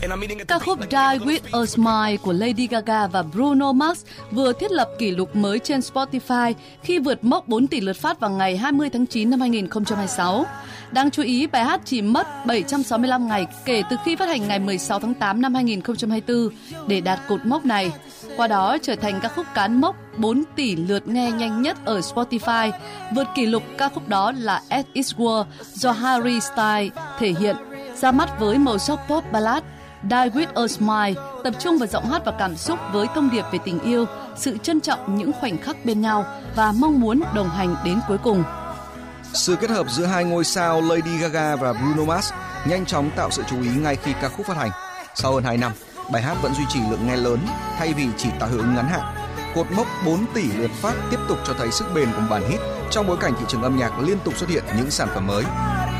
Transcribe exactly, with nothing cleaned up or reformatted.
Ca khúc Die With A Smile của Lady Gaga và Bruno Mars vừa thiết lập kỷ lục mới trên Spotify khi vượt mốc bốn tỷ lượt phát vào ngày hai mươi tháng chín năm hai nghìn không trăm hai mươi sáu. Đáng chú ý, bài hát chỉ mất bảy trăm sáu mươi lăm ngày kể từ khi phát hành ngày mười sáu tháng tám năm hai nghìn không trăm hai mươi tư để đạt cột mốc này. Qua đó trở thành ca khúc cán mốc bốn tỷ lượt nghe nhanh nhất ở Spotify. Vượt kỷ lục ca khúc đó là As It Were do Harry Styles thể hiện. Ra mắt với màu sắc pop ballad, Die With A Smile tập trung vào giọng hát và cảm xúc với thông điệp về tình yêu, sự trân trọng những khoảnh khắc bên nhau và mong muốn đồng hành đến cuối cùng. Sự kết hợp giữa hai ngôi sao Lady Gaga và Bruno Mars nhanh chóng tạo sự chú ý ngay khi ca khúc phát hành. Sau hơn hai năm, bài hát vẫn duy trì lượng nghe lớn thay vì chỉ tạo hiệu ứng ngắn hạn. Cột mốc bốn tỷ lượt phát tiếp tục cho thấy sức bền của bản hit trong bối cảnh thị trường âm nhạc liên tục xuất hiện những sản phẩm mới.